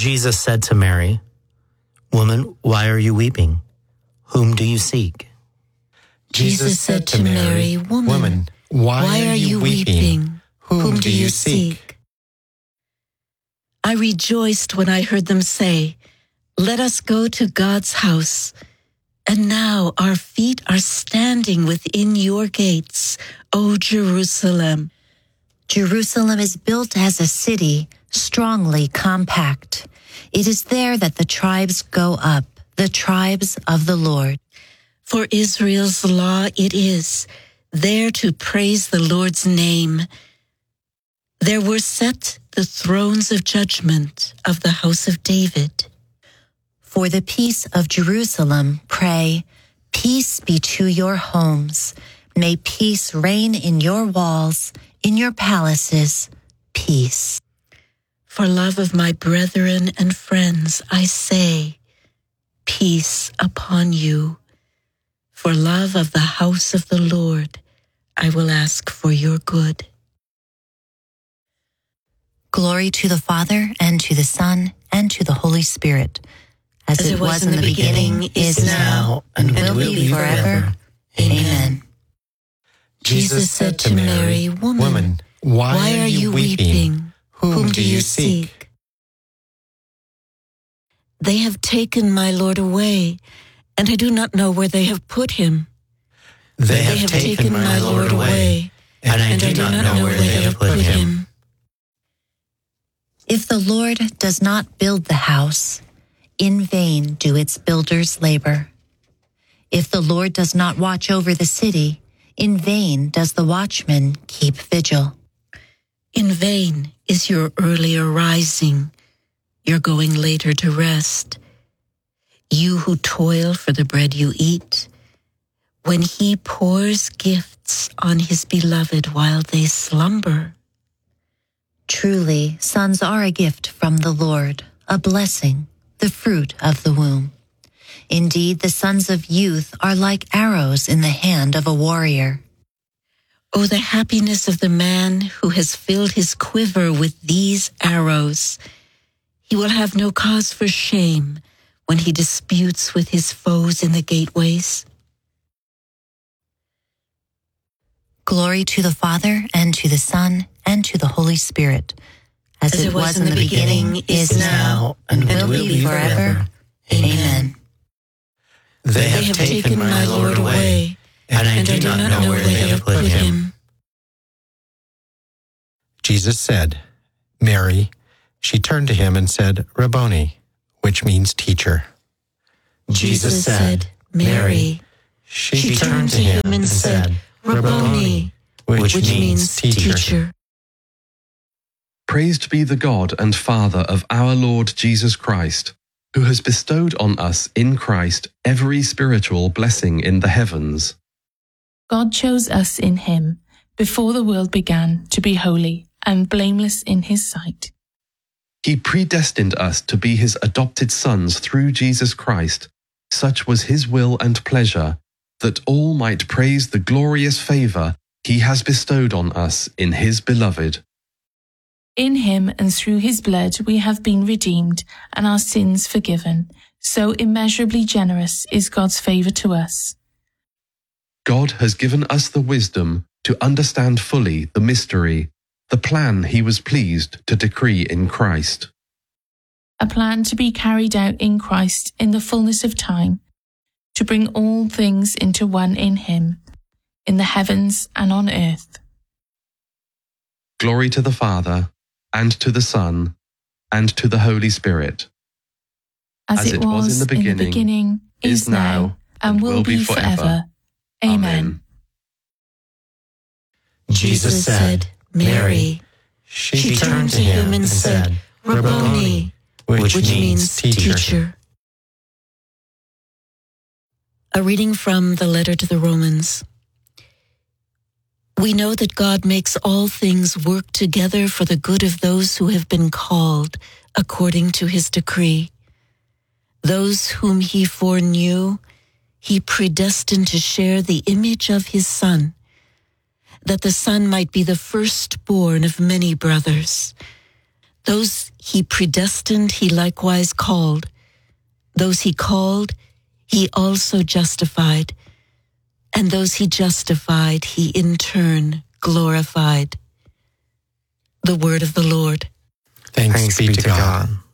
Jesus said to Mary, "Woman, why are you weeping? Whom do you seek?" Jesus said to Mary, "Woman, why are you weeping? Whom do you seek?" I rejoiced when I heard them say, "Let us go to God's house." And now our feet are standing within your gates, O Jerusalem. Jerusalem is built as a city, strongly compact. It is there that the tribes go up, the tribes of the Lord. For Israel's law it is, there to praise the Lord's name. There were set the thrones of judgment of the house of David. For the peace of Jerusalem, pray, peace be to your homes. May peace reign in your walls, in your palaces, peace. For love of my brethren and friends, I say, peace upon you. For love of the house of the Lord, I will ask for your good. Glory to the Father, and to the Son, and to the Holy Spirit, as it was in the beginning, is now, and will be forever. Amen. Jesus said to Mary, "Woman, why are you weeping? Whom do you seek?" They have taken my Lord away, and I do not know where they have put him. They have taken my Lord away, and I do not know where they have put him. If the Lord does not build the house, in vain do its builders labor. If the Lord does not watch over the city, in vain does the watchman keep vigil. In vain is your earlier rising, your going later to rest. You who toil for the bread you eat, when he pours gifts on his beloved while they slumber. Truly, sons are a gift from the Lord, a blessing, the fruit of the womb. Indeed, the sons of youth are like arrows in the hand of a warrior. Oh, the happiness of the man who has filled his quiver with these arrows. He will have no cause for shame when he disputes with his foes in the gateways. Glory to the Father, and to the Son, and to the Holy Spirit, as it was in the beginning, is now, and will be forever. Amen. They have taken my Lord away, and I do not know where they have put him. Jesus said, "Mary." She turned to him and said, "Rabboni," which means teacher. Jesus said, "Mary." She turned to him and said, "Rabboni," which means teacher. Praised be the God and Father of our Lord Jesus Christ, who has bestowed on us in Christ every spiritual blessing in the heavens. God chose us in him, before the world began, to be holy and blameless in his sight. He predestined us to be his adopted sons through Jesus Christ. Such was his will and pleasure, that all might praise the glorious favor he has bestowed on us in his beloved. In him and through his blood we have been redeemed and our sins forgiven. So immeasurably generous is God's favor to us. God has given us the wisdom to understand fully the mystery, the plan he was pleased to decree in Christ. A plan to be carried out in Christ in the fullness of time, to bring all things into one in him, in the heavens and on earth. Glory to the Father, and to the Son, and to the Holy Spirit. As it was in the beginning, is now, and will be forever. Amen. Jesus said, "Mary." She turned to him and said, "Rabboni," which means teacher. A reading from the letter to the Romans. We know that God makes all things work together for the good of those who have been called according to his decree. Those whom he foreknew, he predestined to share the image of his Son, that the Son might be the firstborn of many brothers. Those he predestined, he likewise called. Those he called, he also justified. And those he justified, he in turn glorified. The word of the Lord. Thanks be to God.